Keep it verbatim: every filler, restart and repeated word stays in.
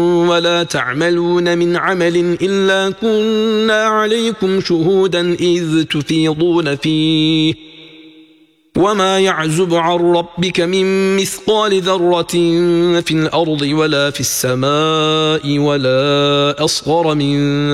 ولا تعملون من عمل إلا كنا عليكم شهودا إذ تفيضون فيه وما يعزب عن ربك من مثقال ذرة في الأرض ولا في السماء ولا أصغر من